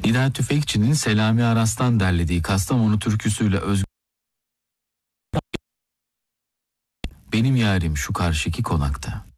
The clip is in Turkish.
Hidayet Tüfekçi'nin Selami Aras'tan derlediği Kastamonu türküsüyle Benim yarim şu karşıki konakta.